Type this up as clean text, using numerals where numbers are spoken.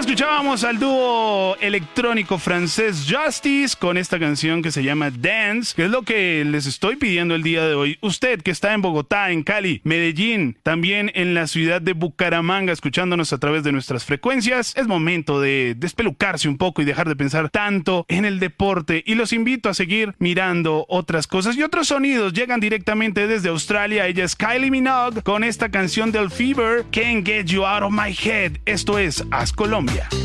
Escuchábamos al dúo electrónico francés Justice con esta canción que se llama Dance, que es lo que les estoy pidiendo el día de hoy. Usted que está en Bogotá, en Cali, Medellín, también en la ciudad de Bucaramanga, escuchándonos a través de nuestras frecuencias, es momento de despelucarse un poco y dejar de pensar tanto en el deporte. Y los invito a seguir mirando otras cosas y otros sonidos. Llegan directamente desde Australia. Ella es Kylie Minogue con esta canción del Fever, Can't Get You Out of My Head. Esto es Haz Colombia.